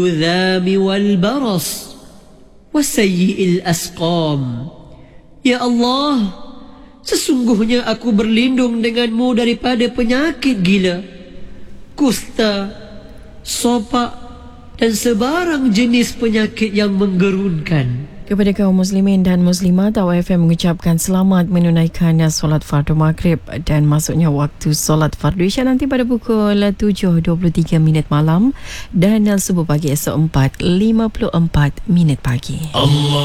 الذام والبرص وسيء الأسقام. Ya Allah, sesungguhnya aku berlindung denganmu daripada penyakit gila, kusta, sopak dan sebarang jenis penyakit yang menggerunkan. Kepada kaum muslimin dan muslimat, Awak FM mengucapkan selamat menunaikan solat fardu maghrib dan masuknya waktu solat fardu isya nanti pada pukul 7.23 malam dan subuh pagi esok 4.54 pagi. Allah